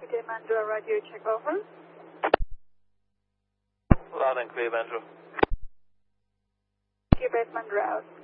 Good Mandra radio check over. Loud and clear, Mandra. Quebec Mandra out.